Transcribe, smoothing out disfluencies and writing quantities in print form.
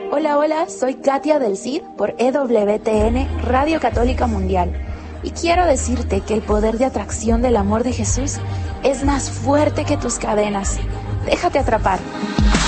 Hola, hola, soy Katia del Cid por EWTN Radio Católica Mundial y quiero decirte que el poder de atracción del amor de Jesús es más fuerte que tus cadenas. Déjate atrapar.